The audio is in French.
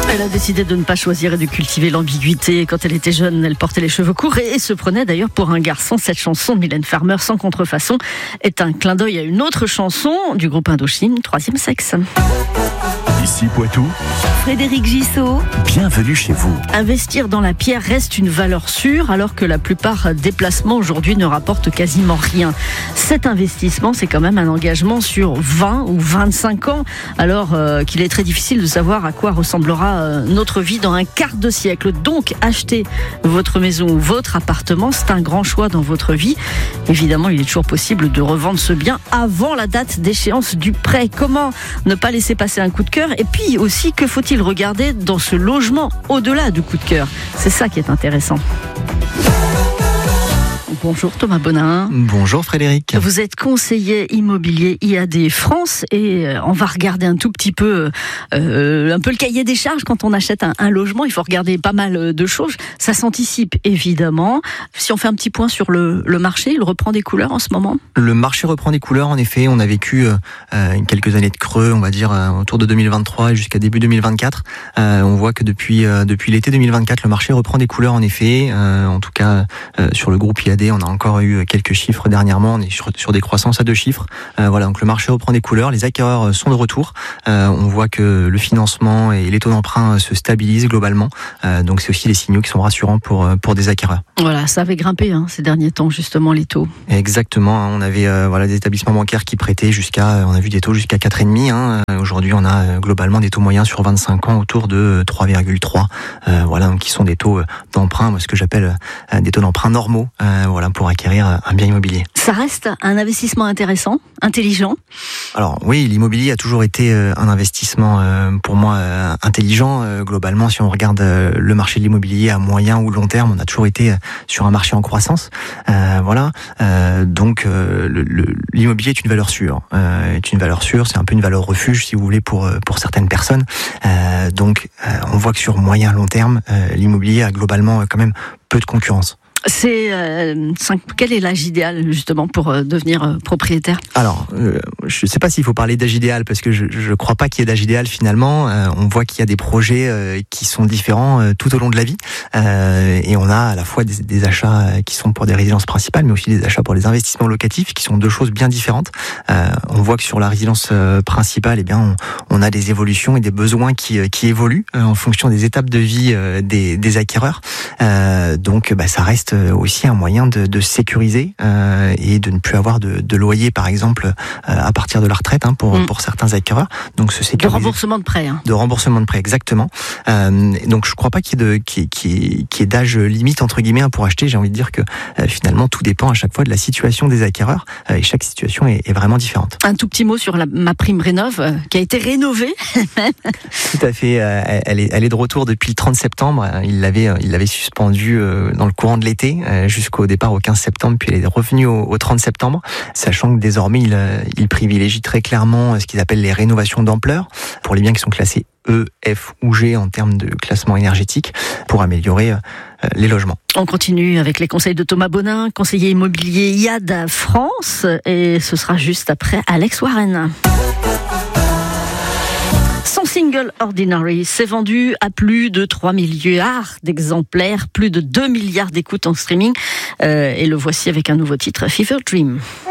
Elle a décidé de ne pas choisir et de cultiver l'ambiguïté. Quand elle était jeune, elle portait les cheveux courts et se prenait d'ailleurs pour un garçon. Cette chanson de Mylène Farmer, Sans contrefaçon, est un clin d'œil à une autre chanson du groupe Indochine, Troisième sexe. Ici Poitou, Frédéric Gissot. bienvenue chez vous. Investir dans la pierre reste une valeur sûre alors que la plupart des placements aujourd'hui ne rapportent quasiment rien. Cet investissement, c'est quand même un engagement sur 20 ou 25 ans alors qu'il est très difficile de savoir à quoi ressemblera notre vie dans un quart de siècle. Donc, acheter votre maison ou votre appartement, c'est un grand choix dans votre vie. Évidemment, il est toujours possible de revendre ce bien avant la date d'échéance du prêt. Comment ne pas laisser passer un coup de cœur? Et puis aussi, que faut-il regarder dans ce logement au-delà du coup de cœur? C'est ça qui est intéressant. Bonjour Thomas Bonin. Bonjour Frédéric. Vous êtes conseiller immobilier IAD France et on va regarder un tout petit peu le cahier des charges quand on achète un logement. Il faut regarder pas mal de choses. Ça s'anticipe évidemment. Si on fait un petit point sur le marché, il reprend des couleurs en ce moment? Le marché reprend des couleurs en effet. On a vécu quelques années de creux, on va dire autour de 2023 et jusqu'à début 2024. On voit que depuis l'été 2024, le marché reprend des couleurs en effet. En tout cas sur le groupe IAD, on a encore eu quelques chiffres dernièrement. On est sur des croissances à 2 chiffres. Voilà, donc le marché reprend des couleurs. Les acquéreurs sont de retour. On voit que le financement et les taux d'emprunt se stabilisent globalement. Donc c'est aussi des signaux qui sont rassurants pour des acquéreurs. Voilà, ça avait grimpé ces derniers temps justement les taux. Exactement. On avait des établissements bancaires qui prêtaient on a vu des taux jusqu'à 4,5. Aujourd'hui, on a globalement des taux moyens sur 25 ans autour de 3,3. Voilà, donc qui sont des taux d'emprunt, ce que j'appelle des taux d'emprunt normaux. Voilà, pour acquérir un bien immobilier. Ça reste un investissement intéressant, intelligent. Alors oui, l'immobilier a toujours été un investissement pour moi intelligent. Globalement, si on regarde le marché de l'immobilier à moyen ou long terme, on a toujours été sur un marché en croissance. Voilà. Donc l'immobilier est une valeur sûre. C'est un peu une valeur refuge, si vous voulez, pour certaines personnes. Donc on voit que sur moyen long terme, l'immobilier a globalement quand même peu de concurrence. Quel est l'âge idéal justement pour devenir propriétaire? Alors, je ne sais pas s'il faut parler d'âge idéal parce que je ne crois pas qu'il y ait d'âge idéal finalement. On voit qu'il y a des projets qui sont différents tout au long de la vie et on a à la fois des achats qui sont pour des résidences principales mais aussi des achats pour les investissements locatifs qui sont 2 choses bien différentes. On voit que sur la résidence principale, on a des évolutions et des besoins qui évoluent en fonction des étapes de vie des acquéreurs. Donc, ça reste aussi un moyen de sécuriser et de ne plus avoir de loyer par exemple à partir de la retraite pour certains acquéreurs. Donc se sécuriser. De remboursement de prêt. De remboursement de prêt, exactement. Donc je ne crois pas qu'il y ait d'âge limite entre guillemets pour acheter. J'ai envie de dire que finalement tout dépend à chaque fois de la situation des acquéreurs et chaque situation est vraiment différente. Un tout petit mot sur ma prime rénov qui a été rénovée. Tout à fait. Elle est de retour depuis le 30 septembre. Il l'avait suspendue dans le courant de l'été jusqu'au départ au 15 septembre, puis elle est revenue au 30 septembre, sachant que désormais il privilégie très clairement ce qu'ils appellent les rénovations d'ampleur pour les biens qui sont classés E, F ou G en termes de classement énergétique pour améliorer les logements. On continue avec les conseils de Thomas Bonin, conseiller immobilier IAD France, et ce sera juste après Alex Warren. Son single Ordinary s'est vendu à plus de 3 milliards d'exemplaires, plus de 2 milliards d'écoutes en streaming. Et le voici avec un nouveau titre, Fever Dream.